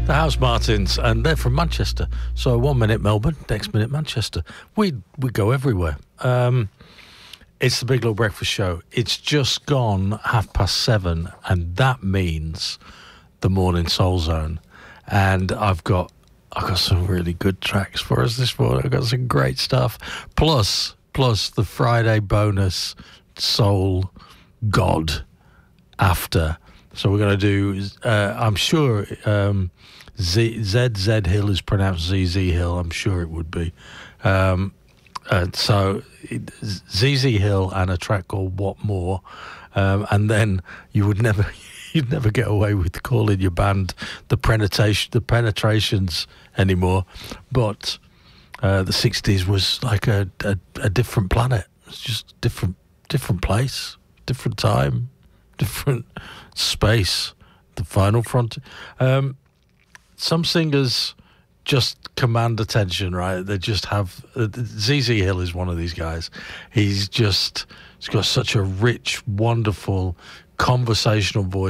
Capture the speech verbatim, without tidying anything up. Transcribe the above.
The House Martins, and they're from Manchester. So one minute Melbourne, next minute Manchester. We we go everywhere. Um, it's the Big Little Breakfast Show. It's just gone half past seven, and that means the Morning Soul Zone. And I've got I've got some really good tracks for us this morning. I've got some great stuff. Plus, plus the Friday bonus Soul God after. So we're going to do, uh, I'm sure um, Z, Z Z Hill is pronounced Z Z Hill. I'm sure it would be. Um, uh, so it, Z Z Hill and a track called What More. Um, and then you would never, you'd never get away with calling your band the penetration, the Penetrations anymore. But uh, the sixties was like a, a, a different planet. It's just different, different place, different time, different space. The final front. Um, some singers just command attention, right? They just have. Uh, Z Z Hill is one of these guys. He's just. He's got such a rich, wonderful, conversational voice.